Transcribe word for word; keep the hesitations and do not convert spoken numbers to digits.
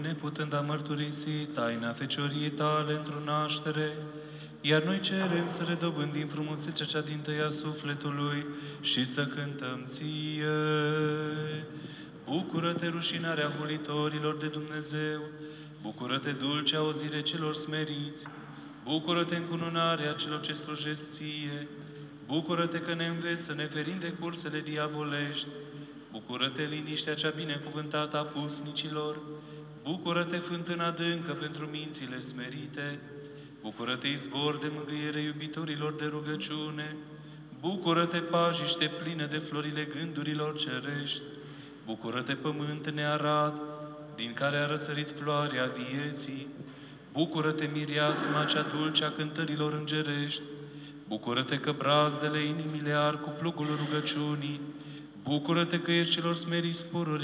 neputând a mărturisi taina fecioriei tale într-o naștere, iar noi cerem să redobândim frumusețea cea dintâi a sufletului și să cântăm ție. Bucură-te, rușinarea hulitorilor de Dumnezeu, bucură-te, dulce auzire celor smeriți, bucură-te, încununarea celor ce slujesc ție, bucură-te că ne înveți să ne ferim de cursele diavolești, bucură-te, liniștea cea binecuvântată a pusnicilor, bucură-te, fântână adâncă pentru mințile smerite, bucură-te, izvor de mângâiere iubitorilor de rugăciune, bucură-te, pajiște plină de florile gândurilor cerești, bucură-te, pământ nearat, din care a răsărit floarea vieții, bucură-te, mireasma cea dulce a cântărilor îngerești, bucură-te că brazdele inimile ar cu plugul rugăciunii, bucură-te că ești celor smeriți pururi